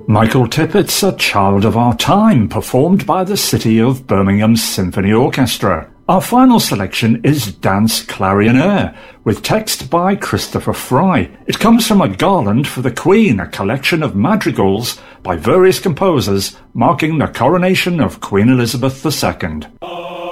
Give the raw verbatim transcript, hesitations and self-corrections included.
Michael Tippett's A Child of Our Time, performed by the City of Birmingham Symphony Orchestra. Our final selection is Dance Clarionaire, with text by Christopher Fry. It comes from A Garland for the Queen, a collection of madrigals by various composers marking the coronation of Queen Elizabeth the Second.